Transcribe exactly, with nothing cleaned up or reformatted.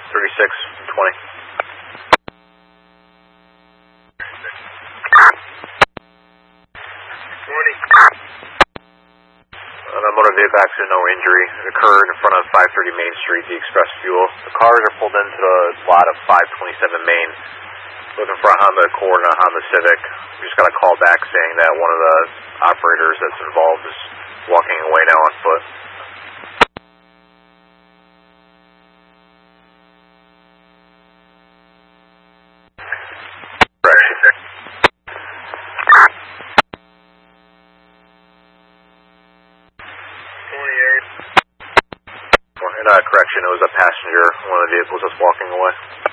thirty-six twenty. Morning. Uh, the motor vehicle accident, no injury. It occurred in front of five thirty Main Street, the Express Fuel. The cars are pulled into the lot of five twenty-seven Main, looking for a Honda Accord and a Honda Civic. We just got a call back saying that one of the operators that's involved is walking away now on foot. And, uh, correction, it was a passenger, one of the vehicles that's walking away.